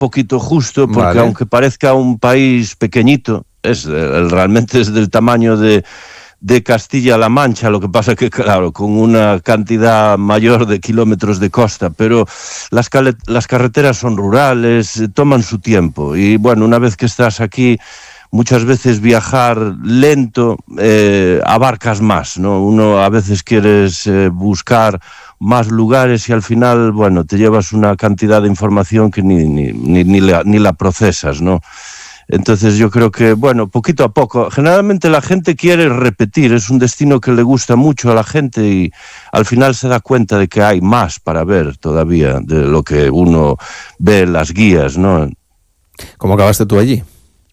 poquito justo, porque Vale. aunque parezca un país pequeñito, realmente es del tamaño de Castilla-La Mancha, lo que pasa que, claro, con una cantidad mayor de kilómetros de costa, pero las carreteras son rurales, toman su tiempo, y bueno, una vez que estás aquí, muchas veces viajar lento abarcas más, ¿no? Uno a veces quieres buscar más lugares y al final, bueno, te llevas una cantidad de información que ni la procesas, ¿no? Entonces yo creo que, bueno, poquito a poco, generalmente la gente quiere repetir, es un destino que le gusta mucho a la gente y al final se da cuenta de que hay más para ver todavía de lo que uno ve en las guías, ¿no? ¿Cómo acabaste tú allí?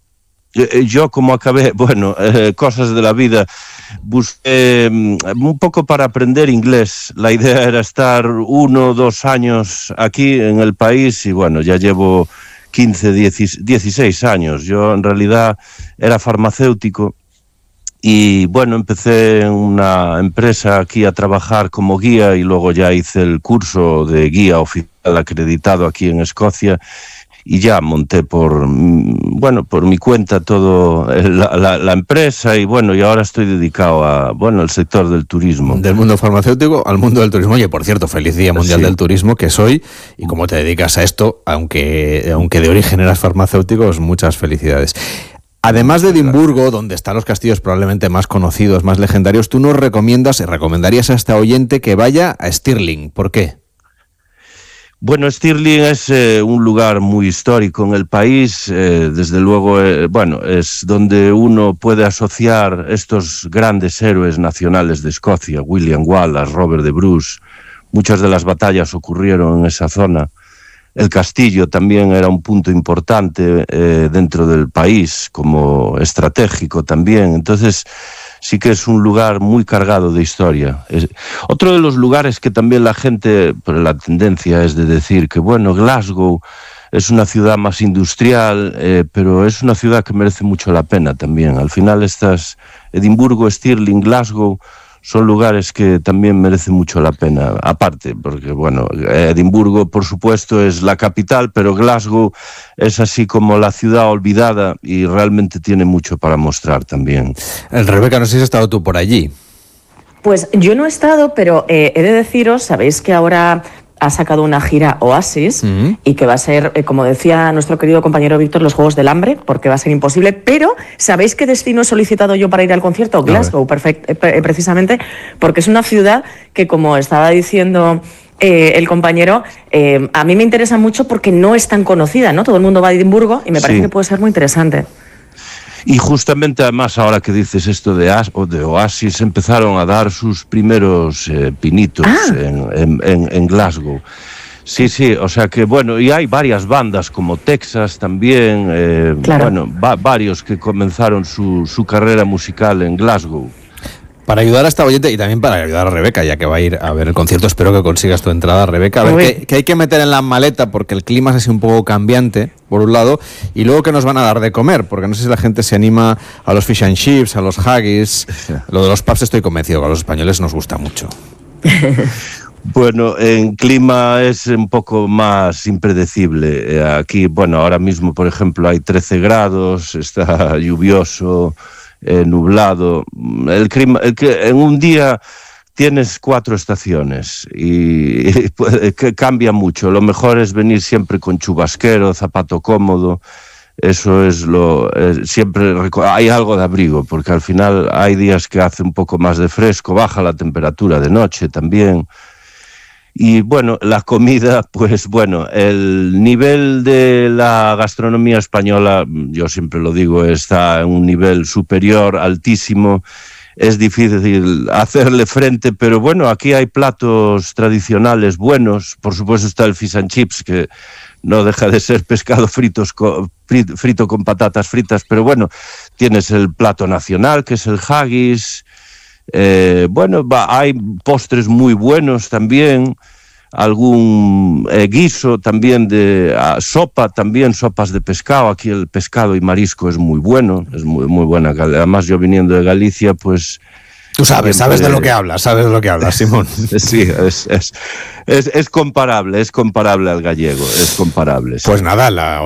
Yo como acabé, bueno, cosas de la vida, busqué un poco para aprender inglés. La idea era estar 1 o 2 años aquí en el país y bueno, ya llevo 15, 16 años. Yo en realidad era farmacéutico y bueno, empecé en una empresa aquí a trabajar como guía y luego ya hice el curso de guía oficial acreditado aquí en Escocia y ya monté por mi cuenta todo la empresa y bueno, y ahora estoy dedicado al sector del turismo. Del mundo farmacéutico al mundo del turismo. Oye, por cierto, feliz Día Mundial del Turismo, que es hoy, y como te dedicas a esto, aunque de origen eras farmacéutico, muchas felicidades. Además de Edimburgo, donde están los castillos probablemente más conocidos, más legendarios, tú nos recomendarías a esta oyente que vaya a Stirling. ¿Por qué? Bueno, Stirling es un lugar muy histórico en el país, desde luego, es donde uno puede asociar estos grandes héroes nacionales de Escocia, William Wallace, Robert de Bruce. Muchas de las batallas ocurrieron en esa zona. El castillo también era un punto importante dentro del país, como estratégico también. Entonces, sí que es un lugar muy cargado de historia. Otro de los lugares que también la gente, pero la tendencia es de decir que, bueno, Glasgow es una ciudad más industrial, pero es una ciudad que merece mucho la pena también. Al final Edimburgo, Stirling, Glasgow, son lugares que también merecen mucho la pena, aparte, porque bueno, Edimburgo por supuesto es la capital, pero Glasgow es así como la ciudad olvidada y realmente tiene mucho para mostrar también. Rebeca, no sé si has estado tú por allí. Pues yo no he estado, pero he de deciros, sabéis que ahora ha sacado una gira Oasis y que va a ser, como decía nuestro querido compañero Víctor, los Juegos del Hambre, porque va a ser imposible, pero ¿sabéis qué destino he solicitado yo para ir al concierto? Glasgow, precisamente, porque es una ciudad que, como estaba diciendo el compañero, a mí me interesa mucho porque no es tan conocida, ¿no? Todo el mundo va a Edimburgo y me parece que puede ser muy interesante. Y justamente además ahora que dices esto de Oasis, empezaron a dar sus primeros pinitos en Glasgow. Sí, o sea que bueno, y hay varias bandas como Texas también, varios que comenzaron su carrera musical en Glasgow. Para ayudar a esta oyente y también para ayudar a Rebeca, ya que va a ir a ver el concierto, espero que consigas tu entrada, Rebeca. A ver, ¿qué hay que meter en la maleta? Porque el clima es así un poco cambiante, por un lado, y luego ¿qué nos van a dar de comer? Porque no sé si la gente se anima a los fish and chips, a los haggis. Lo de los pubs estoy convencido que a los españoles nos gusta mucho. Bueno, en clima es un poco más impredecible. Aquí, bueno, ahora mismo, por ejemplo, hay 13 grados, está lluvioso, nublado. El clima, en un día tienes 4 estaciones y que cambia mucho. Lo mejor es venir siempre con chubasquero, zapato cómodo. Eso es siempre hay algo de abrigo, porque al final hay días que hace un poco más de fresco, baja la temperatura de noche también. Y bueno, la comida, pues bueno, el nivel de la gastronomía española, yo siempre lo digo, está en un nivel superior, altísimo. Es difícil hacerle frente, pero bueno, aquí hay platos tradicionales buenos. Por supuesto está el fish and chips, que no deja de ser pescado frito con patatas fritas, pero bueno, tienes el plato nacional, que es el haggis. Hay postres muy buenos también, algún guiso también sopa, también sopas de pescado. Aquí el pescado y marisco es muy bueno, es muy buena. Además yo viniendo de Galicia, pues... Tú sabes de lo que hablas, Simón. Sí, es comparable al gallego, es comparable. Sí. Pues nada,